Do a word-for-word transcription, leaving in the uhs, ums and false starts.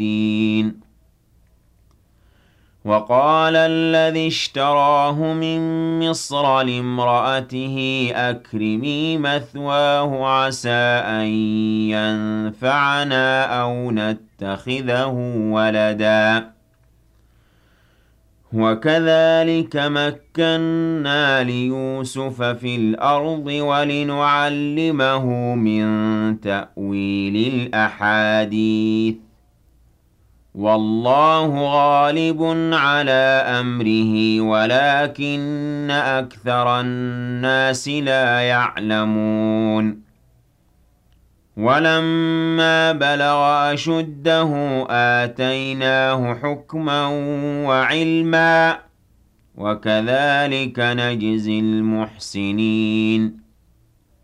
وقال الذي اشتراه من مصر لامرأته أكرمي مثواه عسى أن ينفعنا أو نتخذه ولدا وكذلك مكنا ليوسف في الأرض ولنعلمه من تأويل الأحاديث والله غالب على أمره ولكن أكثر الناس لا يعلمون ولما بلغ أشده آتيناه حكما وعلما وكذلك نجزي المحسنين